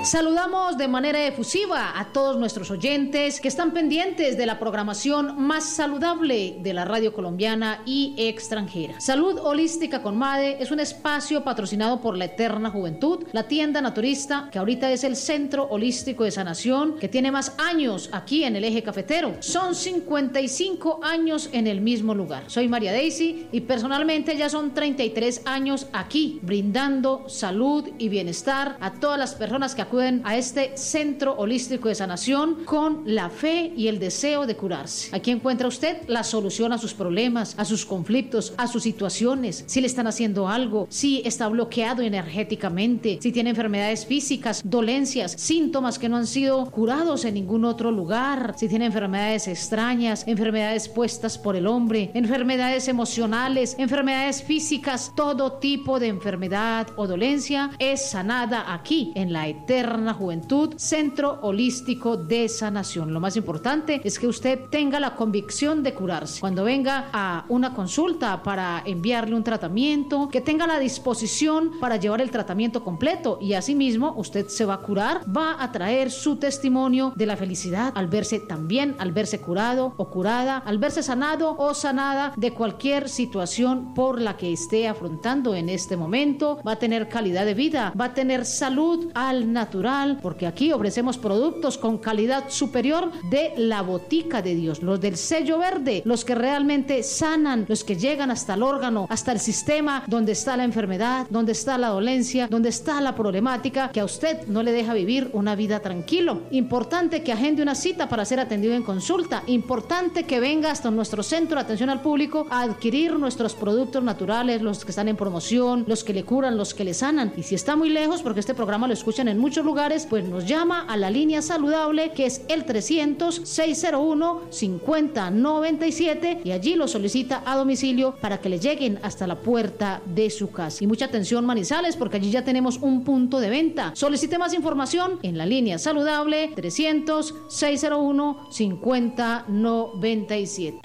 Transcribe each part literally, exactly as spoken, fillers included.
Saludamos de manera efusiva a todos nuestros oyentes que están pendientes de la programación más saludable de la radio colombiana y extranjera. Salud Holística con MADE es un espacio patrocinado por la Eterna Juventud, la tienda naturista que ahorita es el Centro Holístico de Sanación, que tiene más años aquí en el eje cafetero. Son cincuenta y cinco años en el mismo lugar. Soy María Daisy y personalmente ya son treinta y tres años aquí, brindando salud y bienestar a todas las personas que acuden a este Centro Holístico de Sanación con la fe y el deseo de curarse. Aquí encuentra usted la solución a sus problemas, a sus conflictos, a sus situaciones, si le están haciendo algo, si está bloqueado energéticamente, si tiene enfermedades físicas, dolencias, síntomas que no han sido curados en ningún otro lugar, si tiene enfermedades extrañas, enfermedades puestas por el hombre, enfermedades emocionales, enfermedades físicas, todo tipo de enfermedad o dolencia es sanada aquí en la Eterna Juventud, Centro Holístico de Sanación. Lo más importante es que usted tenga la convicción de curarse. Cuando venga a una consulta para enviarle un tratamiento, que tenga la disposición para llevar el tratamiento completo y asimismo usted se va a curar, va a traer su testimonio de la felicidad al verse también, al verse curado o curada, al verse sanado o sanada de cualquier situación por la que esté afrontando en este momento. Va a tener calidad de vida, va a tener salud al natural, porque aquí ofrecemos productos con calidad superior de la Botica de Dios, los del sello verde, los que realmente sanan, los que llegan hasta el órgano, hasta el sistema donde está la enfermedad, donde está la dolencia, donde está la problemática que a usted no le deja vivir una vida tranquilo. Importante que agende una cita para ser atendido en consulta, importante que venga hasta nuestro centro de atención al público a adquirir nuestros productos naturales, los que están en promoción, los que le curan, los que le sanan. Y si está muy lejos, porque este programa lo escuchan en muchos lugares, pues nos llama a la línea saludable que es el trescientos, seiscientos uno, cincuenta noventa y siete y allí lo solicita a domicilio para que le lleguen hasta la puerta de su casa. Y mucha atención Manizales, porque allí ya tenemos un punto de venta. Solicite más información en la línea saludable trescientos, seiscientos uno, cincuenta noventa y siete.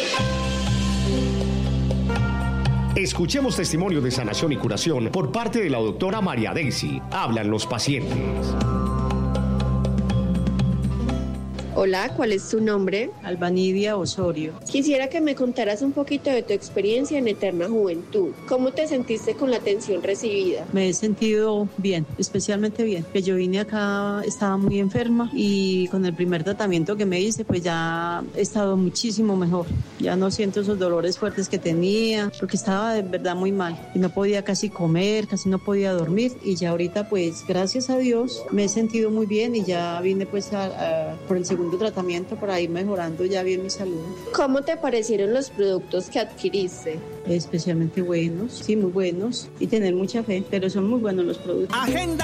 Escuchemos testimonio de sanación y curación por parte de la doctora María Daisy. Hablan los pacientes. Hola, ¿cuál es tu nombre? Albanidia Osorio. Quisiera que me contaras un poquito de tu experiencia en Eterna Juventud. ¿Cómo te sentiste con la atención recibida? Me he sentido bien, especialmente bien. Que yo vine acá, estaba muy enferma y con el primer tratamiento que me hice, pues ya he estado muchísimo mejor. Ya no siento esos dolores fuertes que tenía, porque estaba de verdad muy mal y no podía casi comer, casi no podía dormir y ya ahorita pues gracias a Dios me he sentido muy bien y ya vine pues a, a, por el segundo tratamiento para ir mejorando ya bien mi salud. ¿Cómo te parecieron los productos que adquiriste? Especialmente buenos, sí, muy buenos y tener mucha fe, pero son muy buenos los productos. Agenda